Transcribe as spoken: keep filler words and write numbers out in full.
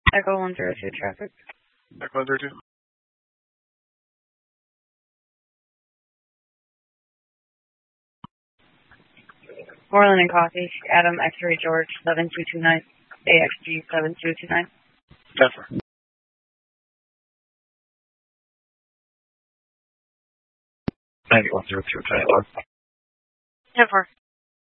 Echo one zero two traffic. Echo one zero two. Moreland and Coffee, Adam X-Ray George seven two two nine, A X G seven two two nine. Denver. ninety-one zero two, Denver. ten four.